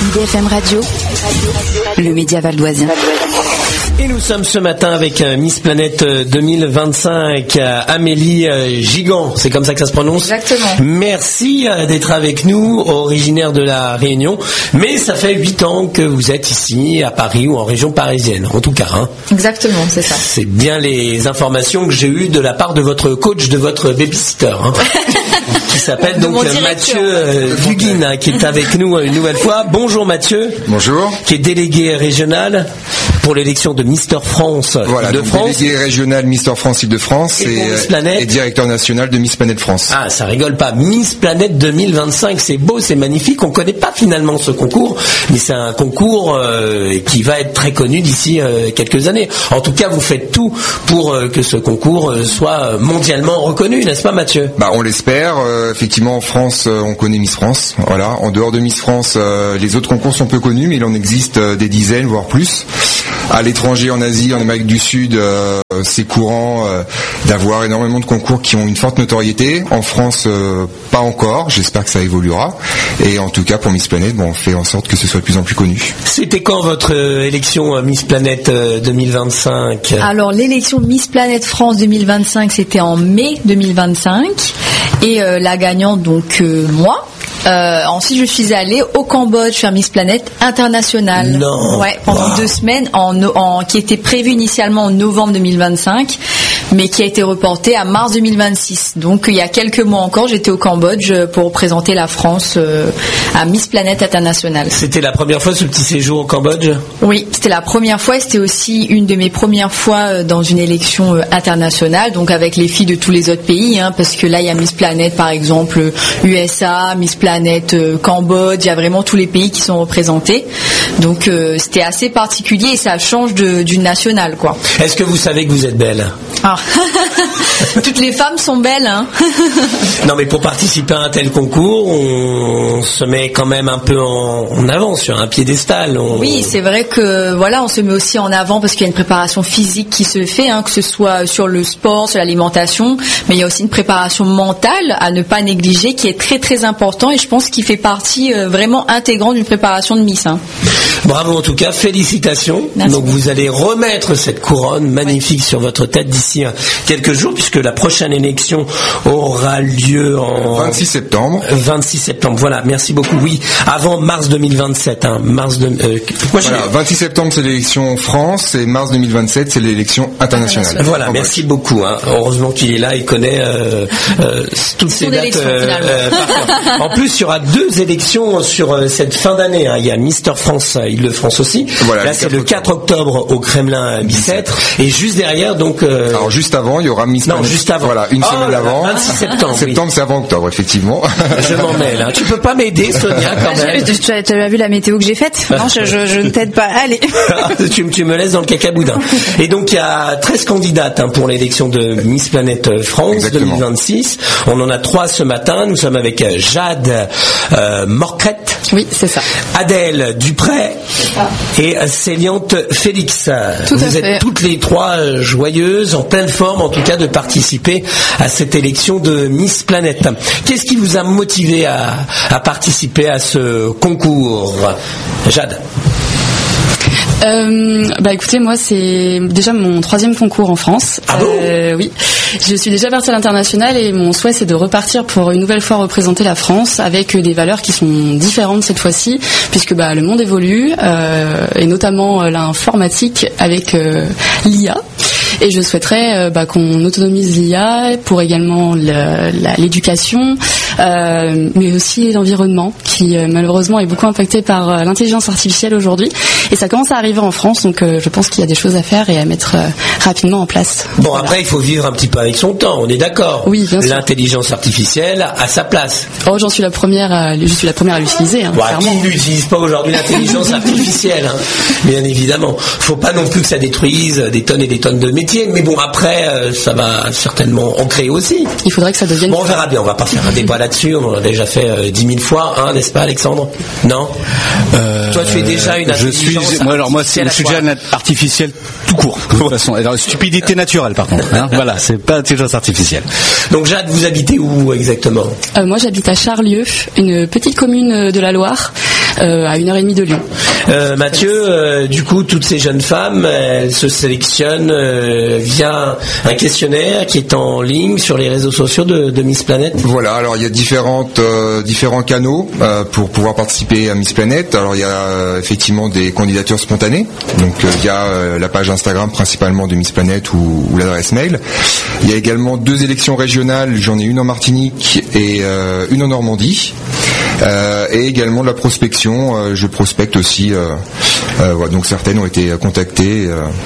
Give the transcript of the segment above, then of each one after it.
IDFM Radio, le média valdoisien. Et nous sommes ce matin avec Miss Planète 2025, Amélie Gigant, c'est comme ça que ça se prononce ? Exactement. Merci d'être avec nous, originaire de la Réunion, mais ça fait 8 ans que vous êtes ici à Paris ou en région parisienne, en tout cas. Hein. Exactement, c'est ça. C'est bien les informations que j'ai eues de la part de votre coach, de votre babysitter, hein, qui s'appelle donc Mathieu Duguin, hein, qui est avec nous une nouvelle fois. Bonjour Mathieu. Bonjour. Qui est délégué régional pour l'élection de Mister France Île-de-France. Délégué régional Mister France Île-de-France et directeur national de Miss Planète France. Ah, ça rigole pas. Miss Planète 2025, c'est beau, c'est magnifique. On connaît pas finalement ce concours, mais c'est un concours qui va être très connu d'ici quelques années. En tout cas, vous faites tout pour que ce concours soit mondialement reconnu, n'est-ce pas Mathieu ? On l'espère. Effectivement, en France, on connaît Miss France. Voilà. En dehors de Miss France, les autres concours sont peu connus, mais il en existe des dizaines, voire plus. À l'étranger, en Asie, en Amérique du Sud, c'est courant d'avoir énormément de concours qui ont une forte notoriété. En France, pas encore. J'espère que ça évoluera. Et en tout cas, pour Miss Planète, on fait en sorte que ce soit de plus en plus connu. C'était quand votre élection Miss Planète 2025 ? Alors, l'élection Miss Planète France 2025, c'était en mai 2025. Et la gagnante, donc moi. Ensuite, je suis allée au Cambodge faire Miss Planète internationale. Non. Ouais, pendant 2 semaines, qui était prévue initialement en novembre 2025, mais qui a été reportée à mars 2026. Donc, il y a quelques mois encore, j'étais au Cambodge pour représenter la France à Miss Planète internationale. C'était la première fois ce petit séjour au Cambodge ? Oui, c'était la première fois et c'était aussi une de mes premières fois dans une élection internationale, donc avec les filles de tous les autres pays, hein, parce que là, il y a Miss Planète, par exemple, USA, Miss Planète Cambodge, il y a vraiment tous les pays qui sont représentés. Donc, c'était assez particulier et ça change d'une nationale, quoi. Est-ce que vous savez que vous êtes belle ? Ah. Toutes les femmes sont belles, hein. Non, mais pour participer à un tel concours, on se met quand même un peu en avant sur un piédestal. Oui, c'est vrai que voilà, on se met aussi en avant parce qu'il y a une préparation physique qui se fait, hein, que ce soit sur le sport, sur l'alimentation, mais il y a aussi une préparation mentale à ne pas négliger qui est très très important et je pense qu'il fait partie vraiment intégrante d'une préparation de Miss. Hein. Bravo en tout cas, félicitations. Merci. Donc vous allez remettre cette couronne magnifique sur votre tête d'ici quelques jours puisque la prochaine élection aura lieu en 26 septembre. 26 septembre, voilà, merci beaucoup. Oui, avant mars 2027. Hein, voilà, 26 septembre c'est l'élection France et mars 2027 c'est l'élection internationale. Voilà, merci beaucoup. Hein. Heureusement qu'il est là, il connaît toutes ces dates. En plus, il y aura 2 élections sur cette fin d'année. Hein. Il y a Mister France Île-de-France aussi. Voilà, là, c'est le 4 octobre au Kremlin Bicêtre. Et juste derrière, donc. Alors juste avant, il y aura Miss Planète. Non, juste avant. Voilà, une semaine avant. 26 septembre. Septembre, oui. C'est avant octobre, effectivement. Je m'en mêle. Hein. Tu peux pas m'aider, Sonia, quand même. Tu as vu la météo que j'ai faite ? Non, je ne t'aide pas. Allez. tu me laisses dans le cacaboudin. Et donc il y a 13 candidates pour l'élection de Miss Planète France. Exactement. 2026. On en a 3 ce matin. Nous sommes avec Jade Morcrette. Oui, c'est ça. Adèle Dupré et Céliante Félix. Vous êtes toutes les 3 joyeuses, en pleine forme en tout cas de participer à cette élection de Miss Planète. Qu'est-ce qui vous a motivé à participer à ce concours, Jade ? Écoutez, moi c'est déjà mon 3e concours en France. Ah bon ? Oui, je suis déjà partie à l'international et mon souhait c'est de repartir pour une nouvelle fois représenter la France avec des valeurs qui sont différentes cette fois-ci, puisque le monde évolue et notamment l'informatique avec l'IA. Et je souhaiterais qu'on autonomise l'IA pour également l'éducation, mais aussi l'environnement qui malheureusement est beaucoup impacté par l'intelligence artificielle aujourd'hui. Et ça commence à arriver en France, donc je pense qu'il y a des choses à faire et à mettre rapidement en place. Bon, voilà. Après, il faut vivre un petit peu avec son temps, on est d'accord. Oui, bien sûr. L'intelligence artificielle a sa place. Oh, je suis la première à l'utiliser. Hein, qui n'utilise pas aujourd'hui l'intelligence artificielle, hein, bien évidemment. Faut pas non plus que ça détruise des tonnes et des tonnes de métiers, mais bon, après, ça va certainement en créer aussi. Il faudrait que ça devienne... Bon, on verra bien, on va pas faire un débat là-dessus, on en a déjà fait 10 000 fois, hein, n'est-ce pas, Alexandre ? Non ? Toi, tu es déjà une intelligence moi, je suis déjà artificiel tout court, de toute façon. Alors, stupidité naturelle, par contre. Hein, voilà, c'est pas intelligence artificielle. Donc, Jade, vous habitez où exactement ? Moi, j'habite à Charlieu, une petite commune de la Loire. à 1h30 de Lyon. Mathieu, du coup, toutes ces jeunes femmes, elles se sélectionnent via un questionnaire qui est en ligne sur les réseaux sociaux de Miss Planète. Voilà, alors il y a différents canaux pour pouvoir participer à Miss Planète. Alors il y a effectivement des candidatures spontanées, donc il y a la page Instagram principalement de Miss Planète ou l'adresse mail. Il y a également 2 élections régionales, j'en ai une en Martinique et une en Normandie. Et également de la prospection, je prospecte aussi, voilà, donc certaines ont été contactées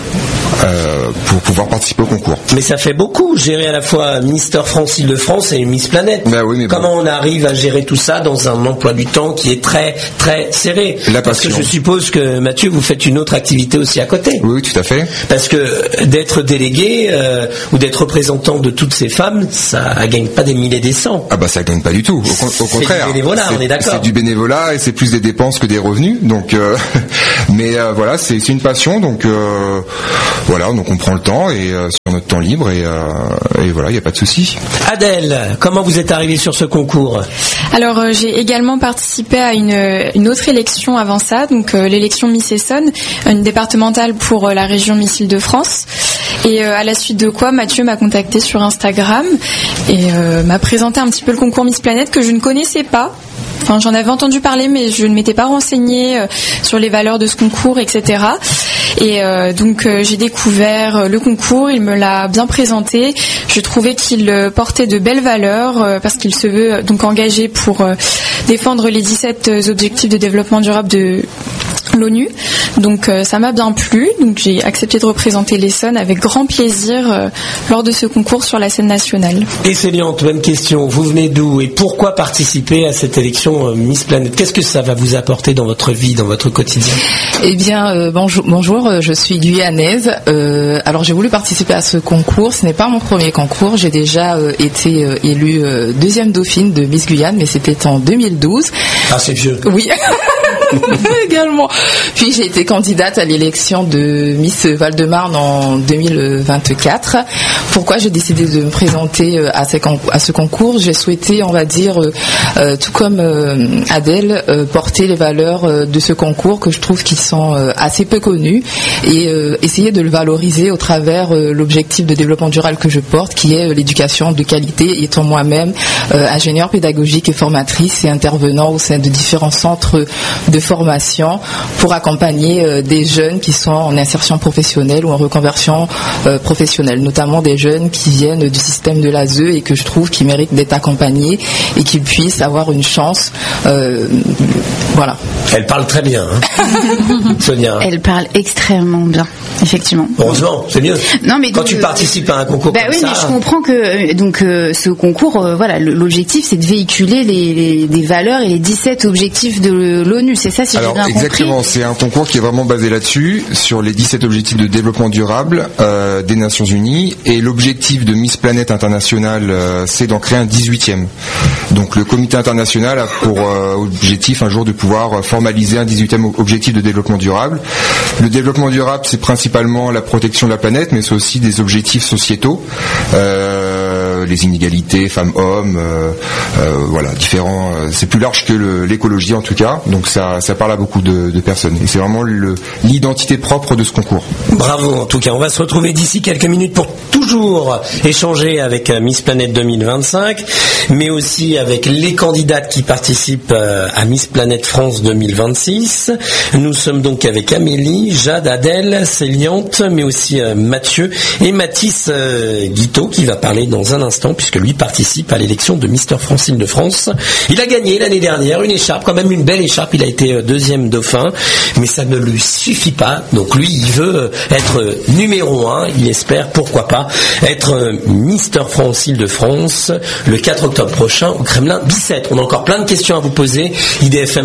pour pouvoir participer au concours. Mais ça fait beaucoup, gérer à la fois Mister France Île-de-France et Miss Planète. Bah oui, mais comment on arrive à gérer tout ça dans un emploi du temps qui est très très serré? Parce que je suppose que Mathieu, vous faites une autre activité aussi à côté. Oui, tout à fait. Parce que d'être délégué ou d'être représentant de toutes ces femmes, ça gagne pas des milliers et des cents. Ah bah ça gagne pas du tout, au contraire. C'est du bénévolat, on est d'accord. C'est du bénévolat et c'est plus des dépenses que des revenus. Donc, mais voilà, c'est une passion. Donc voilà, donc on prend le temps et sur notre temps libre et voilà, il n'y a pas de souci. Adèle, comment vous êtes arrivée sur ce concours? Alors j'ai également participé à une autre élection avant ça, donc l'élection Miss Essonne, une départementale pour la région Miss Île-de-France. Et à la suite de quoi, Mathieu m'a contacté sur Instagram et m'a présenté un petit peu le concours Miss Planète que je ne connaissais pas. Enfin, j'en avais entendu parler, mais je ne m'étais pas renseignée sur les valeurs de ce concours, etc. Et donc j'ai découvert le concours, il me l'a bien présenté. Je trouvais qu'il portait de belles valeurs parce qu'il se veut donc engagé pour défendre les 17 objectifs de développement durable de l'ONU. Donc ça m'a bien plu. Donc j'ai accepté de représenter l'Essonne avec grand plaisir lors de ce concours sur la scène nationale. Et Céliante, même question. Vous venez d'où et pourquoi participer à cette élection Miss Planète? Qu'est-ce que ça va vous apporter dans votre vie, dans votre quotidien? Eh bien, bonjour, je suis guyanaise. Alors j'ai voulu participer à ce concours. Ce n'est pas mon premier concours. J'ai déjà été élue deuxième dauphine de Miss Guyane, mais c'était en 2012. Ah, c'est vieux. Oui. Également. Puis j'ai été candidate à l'élection de Miss Val-de-Marne en 2024. Pourquoi j'ai décidé de me présenter à ce concours? J'ai souhaité, on va dire, tout comme Adèle, porter les valeurs de ce concours que je trouve qui sont assez peu connues et essayer de le valoriser au travers l'objectif de développement durable que je porte, qui est l'éducation de qualité, étant moi-même ingénieure pédagogique et formatrice et intervenant au sein de différents centres de formation pour accompagner des jeunes qui sont en insertion professionnelle ou en reconversion professionnelle, notamment des jeunes qui viennent du système de l'ASE et que je trouve qui méritent d'être accompagnés et qu'ils puissent avoir une chance. Voilà. Elle parle très bien, hein. Sonia. Elle parle extrêmement bien, effectivement. Heureusement, c'est mieux. Non, mais quand tu participes à un concours comme oui, ça. Mais je comprends que ce concours, voilà, l'objectif c'est de véhiculer les valeurs et les 17 objectifs de l'ONU. C'est ça, si j'ai bien compris. Exactement, c'est un concours qui est vraiment basé là-dessus, sur les 17 objectifs de développement durable des Nations Unies, et l'objectif de Miss Planète International, c'est d'en créer un 18e. Donc le comité international a pour objectif un jour de pouvoir formaliser un 18e objectif de développement durable. Le développement durable, c'est principalement la protection de la planète, mais c'est aussi des objectifs sociétaux, les inégalités femmes-hommes, voilà, différents. C'est plus large que l'écologie en tout cas, donc ça parle à beaucoup de personnes. Et c'est vraiment l'identité propre de ce concours. Bravo, en tout cas. On va se retrouver d'ici quelques minutes pour toujours échanger avec Miss Planète 2025, mais aussi avec les candidates qui participent à Miss Planète France 2026. Nous sommes donc avec Amélie, Jade, Adèle, Céliante, mais aussi Mathieu et Mathis Guiteau qui va parler dans un instant puisque lui participe à l'élection de Mister France Île-de-France. Il a gagné l'année dernière une écharpe, quand même une belle écharpe. Il a été deuxième dauphin, mais ça ne lui suffit pas. Donc lui, il veut être numéro 1. Il espère, pourquoi pas, être Mister France Île-de-France le 4 octobre prochain au Kremlin Bicêtre. On a encore plein de questions à vous poser. IDFM